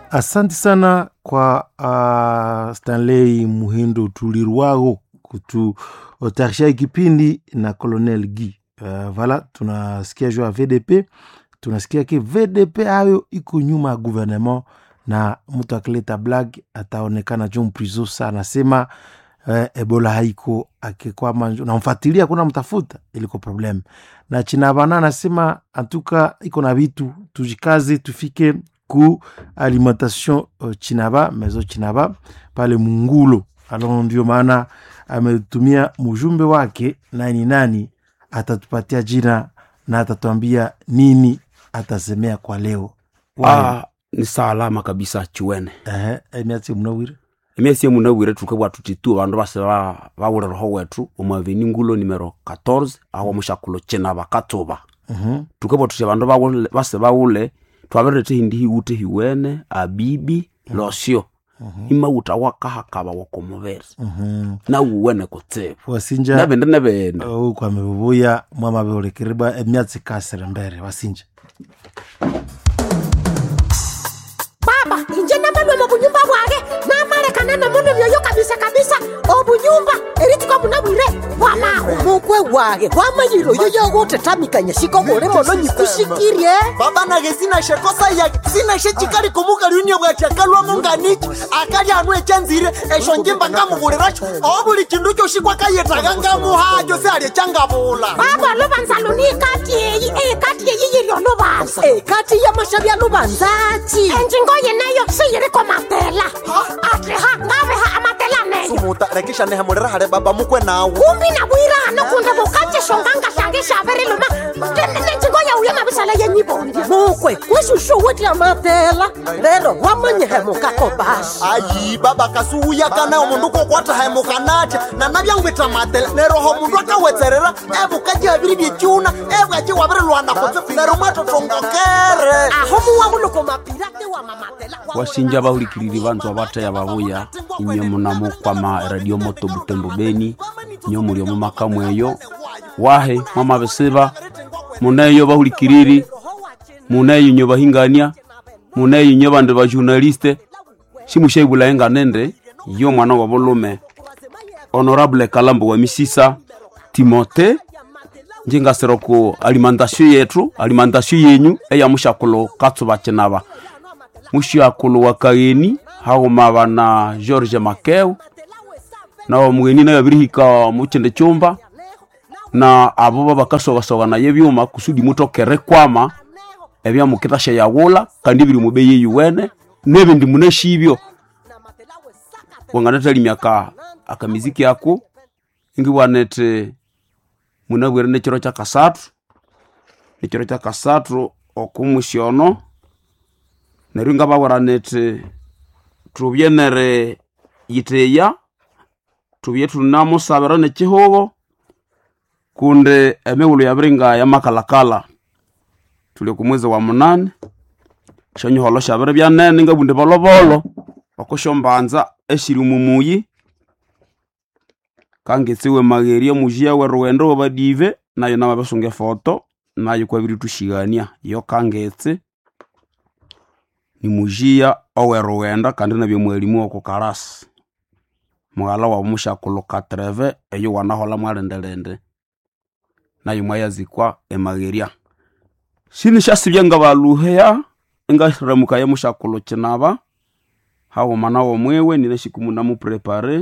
Asante sana kwa Stanley Muhindo Tulirwago kutuotarisha kipindi na Colonel Guy. Voilà, tunasikia juu ya VDP, tunasikia ki VDP hayo iko nyuma ya gouvernement, na mtu akileta blague ataonekana John Prizo sana sema Ebola haiko akikwa manjo na mfuatilia kuna mtafuta iliko problem. Na Chinabana anasema antuka iko na vitu tujikaze tufike ku alimentation Chinaba mezo Chinaba pale Mungulo. Alors ndio maana ametumia mjumbe wake nani atatupatia jina na atatuambia nini atasemea kwa leo. Ni salama kabisa Chiwene. Emiatie munawire tukabwa tutitu bandu base bawure roho wetu omaveni Ngulo numero 14 aho mushakulo Chinaba Katoba. Tukabwa tuti bandu base bawule twaberete hindi hiute hiwene abibi losio. Ima utawakahakaba wakomuveri. Na uwene kutsefu. Wasinja. Nebende. Kwa mebubuya mwama beole kiriba emiatsi kasere mbere. Wasinja. Baba, inje namalwe mabunyumba bwage. Namare kanana muno myoyo kabisa. Obunyumba, eritiko munabwire. Wama, mukwe wage. Wama yiro yoyo gote tamikanya shiko gore mono nyikushikirie. Baba na gezina shekosa ya zina shechikari kumuka lunia bwachakalwa munganiki. Akali anwe chanzire eshonjimba kamuguriracho. Obuli kinducho shikwa kayetaganga muhajo se ali changabula. Baba lobanza luni kati yeyi lobanza. Kati ya mashabia lobanzachi. Enjingoye nayo siyire kwa matela. Atreha ngabeha amatela neyo. Sumuta rekisha neha murera hare baba mukwe nawo. Kumbi na bwira hano kunde bukache shonganga shange shabere luma. Enjingoye uye mabisala ya nyibondi. Mukwe, kwishushu weti amatela. Lero wamanye hemuka kobashi. Ayi baba kasuya kana omunduko kwata hemuka nacha. Na nabyangwita matela. Lero ho mundu akawetserera ebukaji abiri byechuna ebwaji wabere lwana kotse lero mato tongokere. Ahomu wabuluko mapirate wa mamatela. Washinja bahulikiriri bantu abata ya babuya inyo munamo kwa radio moto Butembo Beni nyo muri mu makamweyo wahe mama beseba muneyo bahulikiriri muneyo nyo bahingania muneyo nyo bande ba journaliste shimushebula enga nende yo mwana wa bolume honorable Kalambo wa Misisa Timote njinga seroko alimentation yenyu eya mushakulo Katsuba Chinaba mushiakulu wa Kaeni hao mabana George Makeu na omugeni na yabirihika muchende chumba na abo bakasoga na yebyuma kusudi mutokere kwama ebya mukitasha yawula kandi biri mubeye yuwene nebindi muneshibyo wanganata limyaka akamiziki yako ingi wanete munabwere nekiro cha kasatu okumusyono neringa bawaranete tubyenere yiteya tubyetu namo saberane chihobo kunde emewulu yabiringa ya makalakala tuli kumwezi wa 8 shanyu holo shabere byanene ngabunde bolobolo okoshombanza eshiri mumuyi kangetsiwe mageria mujia we Rwendo badive nayo nabasunge foto nayo kwa biri tushigania yo kangetse ni mujia owe Rwenda kandi nabyo mwelimu oko Karasi mwala wa mushakulo 80 eyo wanahola mwalendelende nayo mwayazikwa emageria shini shasibye ngabaluheya ngashiramuka ya mushakulo Chinaba hawo mana wo mwewe ninashikumuna mu prepare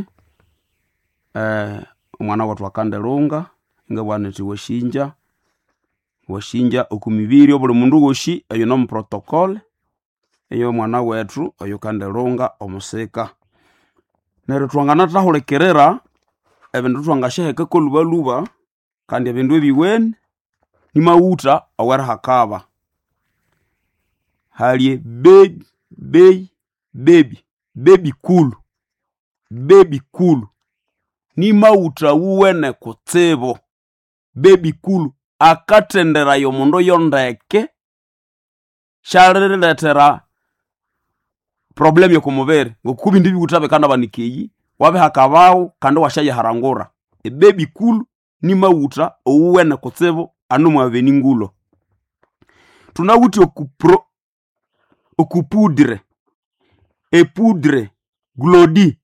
mwana watu wakandelunga ngabwaneti washinja okumibiri obuli mundu goshi eyo no protocol eyo mwana wetu oyo kandelunga omuseka nero twangana tahulekerera ebindu twangasheheka ko luba kandi ebindu ebiwene ni mauta awara hakaba hali baby cool ni mauta uwene kutsebo baby cool akatendera yo mundo yondeke shareretera problem yo kumubere ngokubi ndibi utabe kana banikeyi wabe hakabao kandi washaye harangora baby cool ni mauta uwene kutsebo anu mwaveni Ngulo tunawuti okupudre e poudre glodi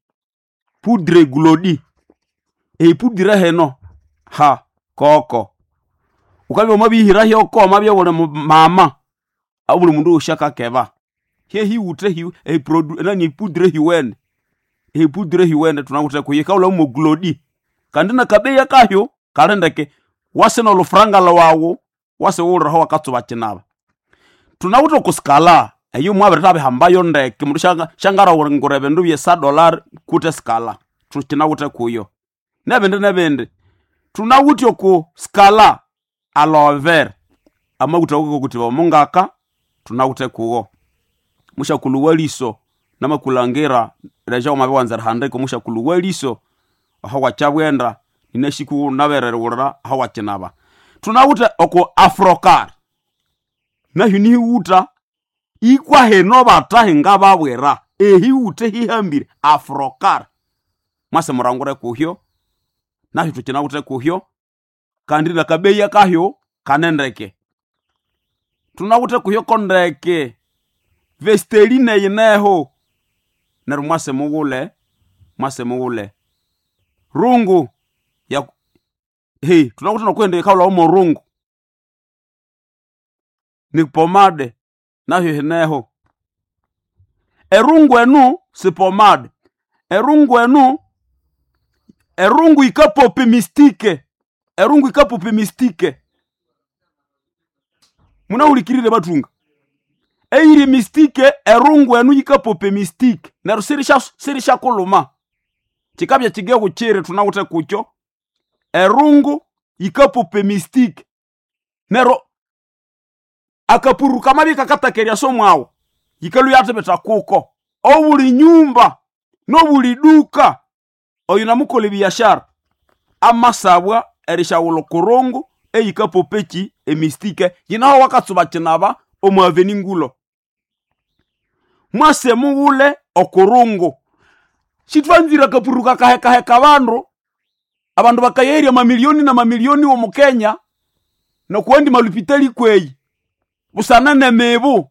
e poudre heno ha koko ukabyo mabihira hyo ko mabyo wole mama abuli mundu ushaka keba he utre hi e produit nani poudre hiwene tunakuta kuyika ula mu glodi kandi na kabeya kahyo kalendeke wase no lufranga lawawo wase wulra ho wakatsuba kinaba tunakuta kuskala eyo mwabere tabe hambayo ndeke mundu shangara ngorebe ndu bye $1 kute skala tunakuta kuyo nebende tunakuta ku skala aloe vera amakuta uko kutiba mungaka tunakuta kuwo musha kuluwaliso namakulangira reja mabiwanza handeko musha kuluwaliso aho wachabwenda ineshiku nabererura aho wakinaba tunakuta oko afrocar na hini uta ikwa heno batahe ngababwera ute hihambire afrocar mase murangure kuhyo na hitu kinakuta kuhyo kandi na kabeya kahyo kanendeke tunakuta kuhyo kondeke Vesteline yineho neru mwase mugule rungu ya tunakuta nakwende kaula omo rungu ni pomade na hineho erungu enu si pomade erungu ikapope mistike muna ulikirire batunga eiri mistike erungu enu ikapope mistike neru sirisha kuluma chikabya chige kuchire tunakuta kucho erungu ikapope mistike neru akapuruka mabika katakeria somwawo yikalu yatebeta kuko obuli nyumba nobuli duka oyina mukole biashara amasabwa erisha ulokorongo eyikapopechi emistike yinaho wakatsuba kinaba omwaveni ngulo mwase mugule okorongo shitwanzira kapuruka kaheka abandu bakayeria mamilioni na mamilioni wo mukenya no kwendi malupitali kweyi busana nemebo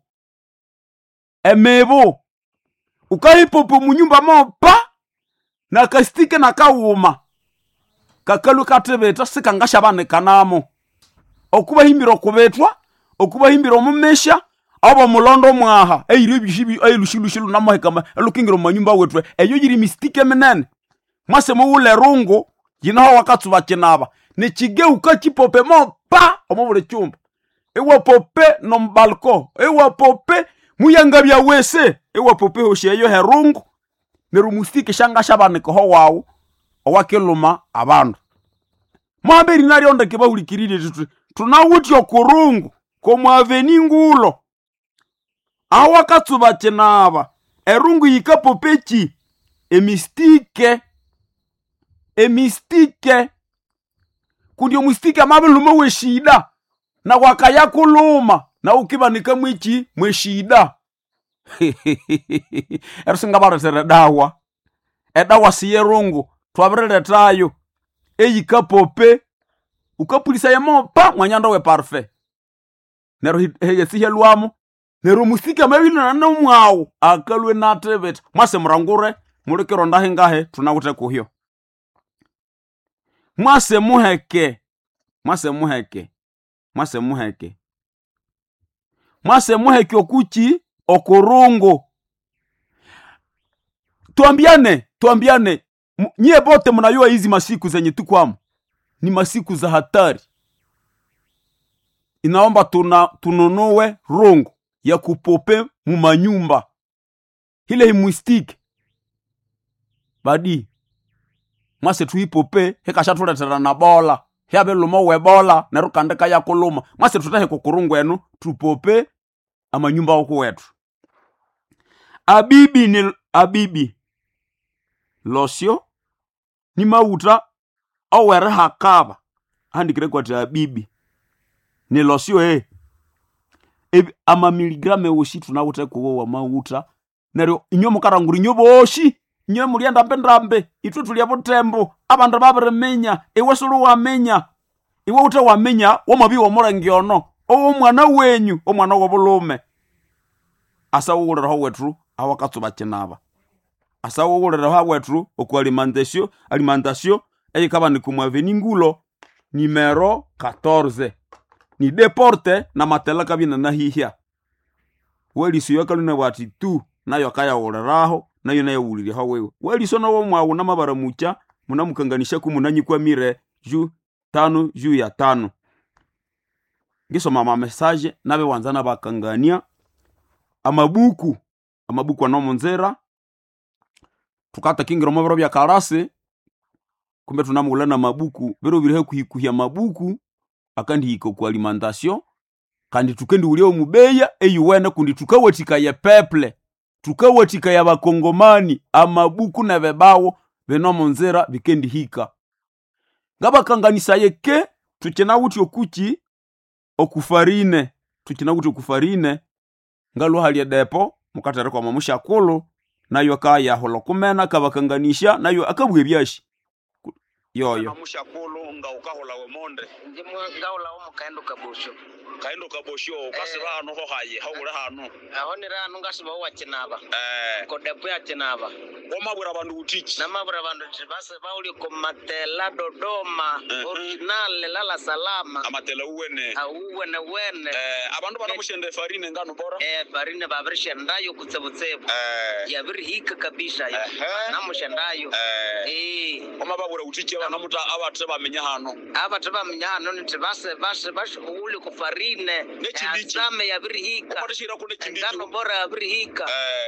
ukahipopo munyumba mopa na kastike na kawuma kakalu katebeta sikangasha bane kanamo okuba himbiro kubetwa okuba himbiro mumesha abo mulondo mwaha eyire bishibi eyilushilushilu namohekama elukingiro manyumba wetwe eyo yiri mistike menene mwase muule rungu yinaho wakatsuba kinaba ne chige ukachipope mopa omubule chumba ewa pope no mbalko ewa pope muyanga bya wese ewa pope hosheyo herungu nerumustike shanga shabane ko wawo owakeluma abandu mwaberi nari ondeke bahulikirire tunawuti okurungu ko mwaveni ngulo awakatsuba kinaba erungu yikapopechi emistike kundi omustike amabeluma weshida na wakaya kuluma na ukibanika mwichi mweshida erusinga baretere edawa siyerungu twabireletayo eyikapope ukapulisa yemopa mwanyanda we parfait nero hegesihe lwamo nero musika mabino na mwawo akalwe natebeta mwase murangure mulekero ndahengahe tunakute kuhyo mwase muheke okuchi okurungu tuambiane nyie bote mnayua hizi masiku zenye tukwamo ni masiku za hatari inaomba tununue rungu ya kupope mumanyumba hile himwistike badi mwase tuhipope heka shatuletera na bola hiabe lumo webola nerukandeka ya kuluma mwase tutahe kukurungu enu tupope amanyumba oku wetu abibi losio ni mauta awere hakaba handikire kwa ti abibi ni losio ama miligrame woshi tunawute kuwa mauta neryo inyomo karanguri nyoboshi nye mulienda mbendambe itu tuliabo tembo abandu babiremenya ewe sulu wamenya iwe ute wamenya womabi womorangiono owo mwana wenyu omwana wobulume asa uwuliraho wetu awakatsuba kinaba asawo wulera hawetru oku alimentation eyikaba ni kumwaveni ngulo numero 14 ni deporte na matela kabina na hihia weliso yakaluna bati tu nayo kaya wuleraho nayo nayo wulire hawewe weliso nawo mwawu na mabara mucha munamukanganisha kumunanyi kwa mire ju 5 ju ya 5 ngisoma ma message nabe wanzana bakangania amabuku anomonzera tukata kingiro mabaro bya karase kumbe tunamulana mabuku bero birihe kuhikuhia mabuku akandi hiko ku alimentation kandi tukendi uli omubeya eyuwene kundi tukawatika ya peple tukawatika ya bakongomani amabuku na bebawo benomonzera bikendi hika ngabakanganisa yeke tukena wuti okuchi okufarine ngalo hali ya depo mukatare kwa mamusha kulu nayo kaya holo kumena kabakanganisha nayo akabwe byashi yoyo mamusha kulu nga ukahola we monde ndimwe ngaula wo kaendo kabosho ukasiba hano ho haye hawura hano aho ni rano ngasiba wa kinaba ko depo ya kinaba wamabura abantu utiki namabura abantu base bauli ko matela Dodoma original lala salama amatela uwene wene abantu banamushende farine ngano bora farine babrishendayo kutsebutsebu ya biri hika kabisa ya namushendayo wamabura utiki banamuta abate bamenya hano nti base uli ku farine asame ya biri hika kodishira kune kindiki ngano bora ya biri hika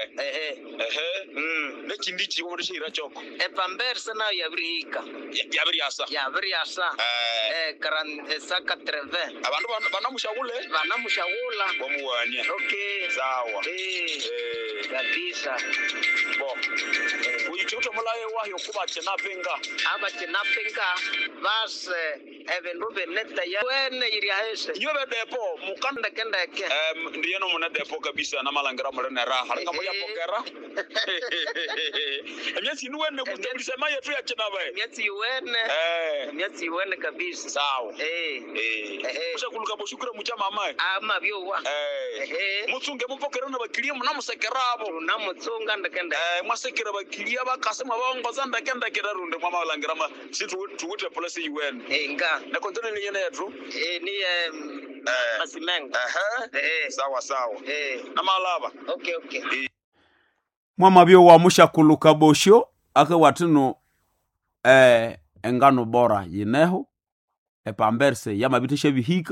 ne kindiki kodishira choko pamberse na ya biri hika ya biri asa karan saka treve abantu banamushagula bamuwania okay sawa kabisa bo uyichuto mulaye wahyo kuba chenapenga base ebendu beneta ya wene iri ahese nyobe depo mukanda kendeke ndiye no muna depo kabisa na malangira murene raha ngamo ya pokera emyezi nuwene kutabulisa maye tu ya chinabaye myezi wene kabisa sawa ushakuluka boshukura muchama amaye byowa mutsunge mupokera na bakiriye munamusekerabo namutsunga ndekende mwasekera bakiriye bakasema baongoza ndekende runde mwa malangira ma situ tuwute police yuwene nga na kontone ni yene yetu ni masimenga sawa na malaba okay mwama byo wa mushakuluka bosho aka watino engano bora yineho epamberse yamabitisha bihika